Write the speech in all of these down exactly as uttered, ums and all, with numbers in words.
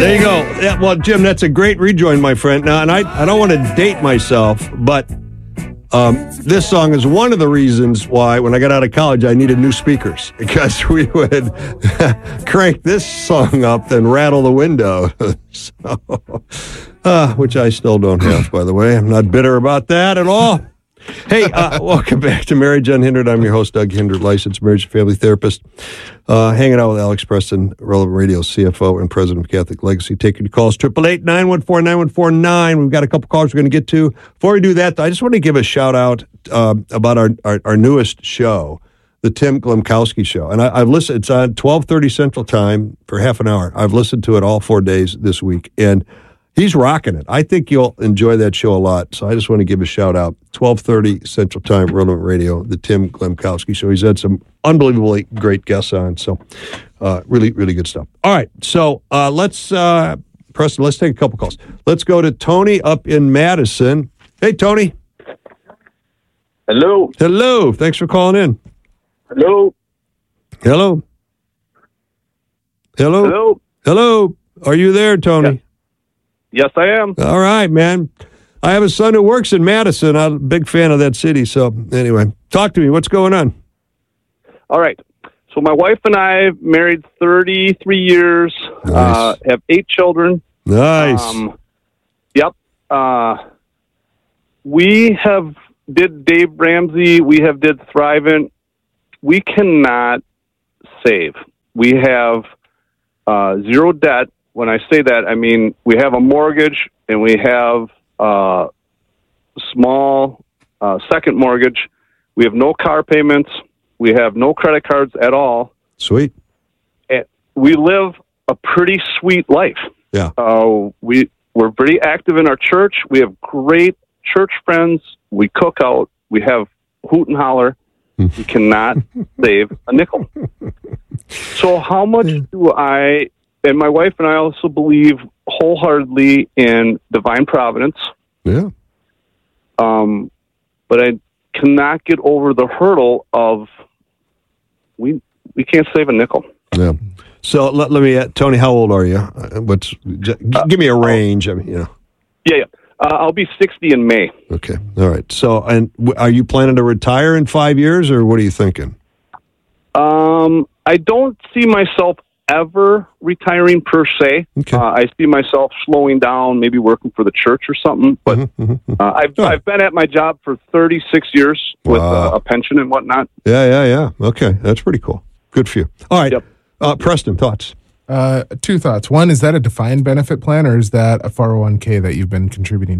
There you go. Yeah, well, Jim, that's a great rejoin, my friend. Now, and I, I don't want to date myself, but um, this song is one of the reasons why, when I got out of college, I needed new speakers, because we would crank this song up and rattle the window. so, uh, which I still don't have, by the way. I'm not bitter about that at all. Hey, uh, welcome back to Marriage Unhindered. I'm your host, Doug Hindert, licensed marriage and family therapist. Uh, hanging out with Alex Preston, Relevant Radio C F O and president of Catholic Legacy. Taking your calls, eight eight eight, nine one four, nine one four nine. We've got a couple calls we're going to get to. Before we do that, I just want to give a shout out uh, about our, our, our newest show, the Tim Glemkowski Show. And I, I've listened, it's on twelve thirty Central Time for half an hour. I've listened to it all four days this week, and he's rocking it. I think you'll enjoy that show a lot. So I just want to give a shout out. twelve thirty Central Time, Relevant Radio, the Tim Glemkowski Show. He's had some unbelievably great guests on. So uh, really, really good stuff. All right. So uh, let's, uh, Preston, let's take a couple calls. Let's go to Tony up in Madison. Hey, Tony. Hello. Hello. Thanks for calling in. Hello. Hello. Hello. Hello. Hello. Are you there, Tony? Yeah. Yes, I am. All right, man. I have a son who works in Madison. I'm a big fan of that city. So anyway, talk to me. What's going on? All right. So my wife and I married thirty-three years, Nice. uh, have eight children. Nice. Um, yep. Uh, we have did Dave Ramsey. We have did Thrivent. We cannot save. We have uh, zero debt. When I say that, I mean we have a mortgage and we have a small uh, second mortgage. We have no car payments. We have no credit cards at all. Sweet. And we live a pretty sweet life. Yeah. Uh, we, we're pretty active in our church. We have great church friends. We cook out. We have hoot and holler. We cannot save a nickel. So how much do I... And my wife and I also believe wholeheartedly in divine providence. Yeah. Um, but I cannot get over the hurdle of we we can't save a nickel. Yeah. So let, let me, uh, Tony, how old are you? Uh, What's j- Uh, give me a range. I mean, you know. Yeah, yeah. Uh, I'll be sixty in May. Okay. All right. So, and w- are you planning to retire in five years, or what are you thinking? Um, I don't see myself ever retiring per se. Okay. Uh, I see myself slowing down, maybe working for the church or something. But Mm-hmm, mm-hmm. uh, I've Oh. I've been at my job for thirty-six years with Wow. uh, a pension and whatnot. Yeah, yeah, yeah. Okay. That's pretty cool. Good for you. All right. Yep. Uh, Preston, thoughts? Uh, two thoughts. One, is that a defined benefit plan, or is that a four oh one k that you've been contributing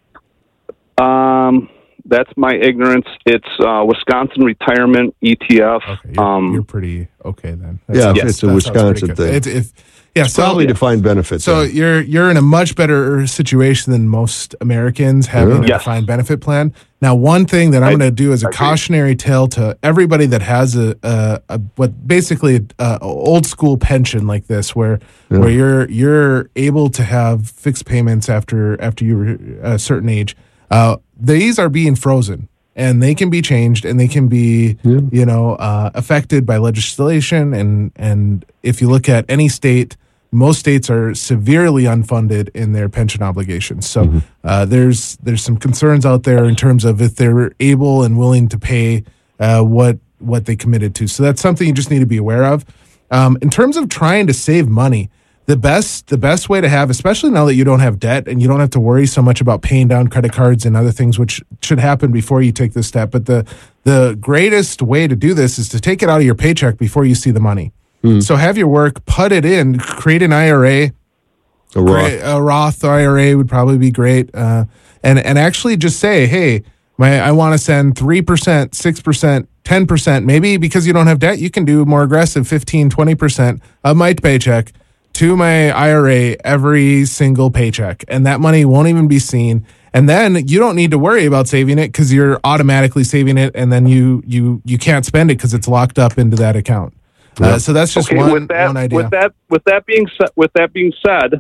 to? Um, that's my ignorance. It's uh, Wisconsin Retirement E T F. Okay, you're, um, you're pretty okay then. Yeah, sounds- it's a that sounds pretty Wisconsin good. thing. It's, if, yeah, so, Probably defined benefit. so then. you're you're in a much better situation than most Americans having Yeah. a Yes. defined benefit plan. Now, one thing that I'm I going to do as a agree. cautionary tale to everybody that has a, a, a what basically a, a old school pension like this, where Yeah. where you're you're able to have fixed payments after after you're a certain age. Uh, these are being frozen. And they can be changed, and they can be, Yeah. you know, uh, affected by legislation. And and if you look at any state, most states are severely unfunded in their pension obligations. So Mm-hmm. uh, there's there's some concerns out there in terms of if they're able and willing to pay uh, what what they committed to. So that's something you just need to be aware of. Um, in terms of trying to save money, the best the best way to have, especially now that you don't have debt and you don't have to worry so much about paying down credit cards and other things, which should happen before you take this step. But the the greatest way to do this is to take it out of your paycheck before you see the money. So have your work, put it in, create an I R A. A Roth. Great, a Roth I R A would probably be great, uh, and and actually just say, hey, my I want to send three percent, six percent, ten percent. Maybe because you don't have debt, you can do more aggressive, fifteen, twenty percent of my paycheck to my I R A every single paycheck, and that money won't even be seen. And then you don't need to worry about saving it because you're automatically saving it, and then you you you can't spend it because it's locked up into that account. Uh, so that's just okay, one, with that, one idea. With that, with that being said, with that being said,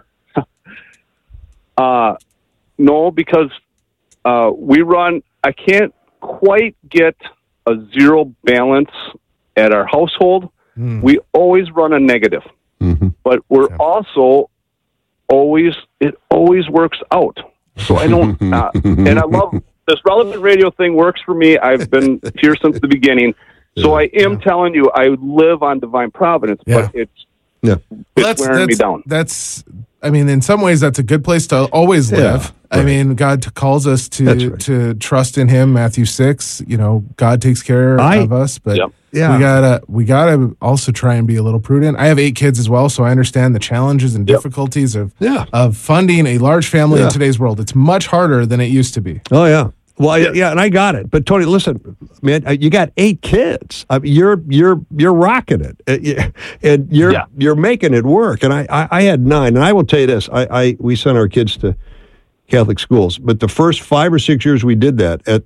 uh, no, because uh, we run. I can't quite get a zero balance at our household. Mm. We always run a negative, Mm-hmm. but we're Okay. also always it always works out. So I don't, uh, and I love this relevant radio thing. Works for me. I've been here since the beginning. So I am yeah. telling you, I live on divine providence, yeah. but it's yeah. it's that's, wearing that's, me down. That's, I mean, in some ways, that's a good place to always live. Yeah, right. I mean, God calls us to right. to trust in Him. Matthew six, you know, God takes care I, of us, but yep. yeah. we gotta we gotta also try and be a little prudent. I have eight kids as well, so I understand the challenges and Yep. difficulties of Yeah. of funding a large family Yeah. in today's world. It's much harder than it used to be. Oh yeah. Well, I, yeah, and I got it. But Tony, listen, man, you got eight kids. I mean, you're you're you're rocking it, Uh, yeah, and you're Yeah. you're making it work. And I, I I had nine, and I will tell you this: I, I we sent our kids to Catholic schools, but the first five or six years we did that at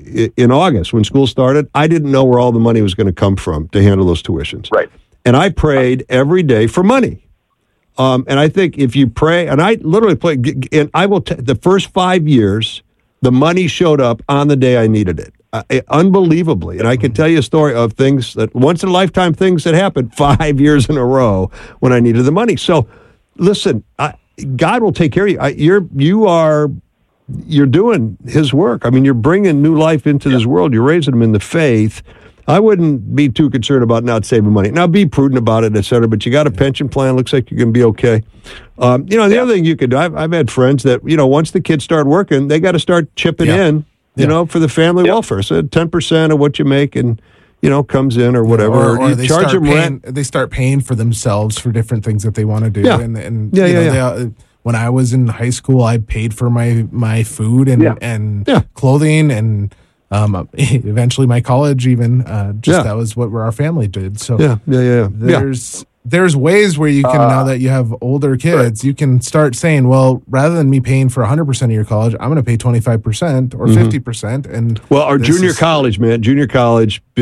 in August when school started, I didn't know where all the money was going to come from to handle those tuitions. Right. And I prayed every day for money. Um, and I think if you pray, and I literally played, and I will, t- the first five years, the money showed up on the day I needed it, uh, unbelievably. And I can tell you a story of things that, once in a lifetime things that happened five years in a row when I needed the money. So, listen, I, God will take care of you. I, you're, you are, you're doing His work. I mean, you're bringing new life into this world. You're raising them in the faith. I wouldn't be too concerned about not saving money. Now, be prudent about it, et cetera, but you got a pension plan. Looks like you're going to be okay. Um, you know, the Yeah. other thing you could do, I've, I've had friends that, you know, once the kids start working, they got to start chipping Yeah. in, you Yeah. know, for the family Yep. welfare. So ten percent of what you make and, you know, comes in or whatever. Or, or you they charge start them paying, rent. They start paying for themselves for different things that they want to do. Yeah. And, and Yeah, you yeah, know, yeah. They, uh, when I was in high school, I paid for my my food and Yeah. and Yeah. clothing and um, eventually my college. Even uh, just Yeah. that was what our family did. So Yeah, yeah, yeah. yeah. there's there's ways where you can Uh, now that you have older kids, you can start saying, well, rather than me paying for one hundred percent of your college, I'm going to pay twenty-five percent or fifty percent. And Well, our this junior is- college, man, junior college.